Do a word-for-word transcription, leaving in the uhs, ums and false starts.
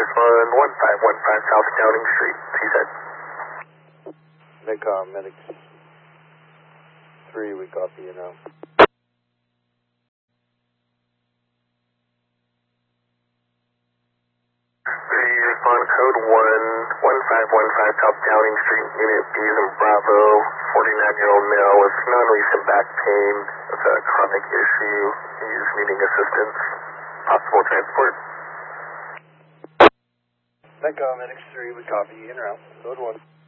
respond one five one five South Downing Street, he said. Medcom, medics three, we copy you now. three, respond code one one five one five South Downing Street, unit B is in Bravo, forty-nine-year-old male with non-recent back pain, with a chronic issue, he's needing assistance, possible transport. Medcom, medics three, we copy you in or out, code one.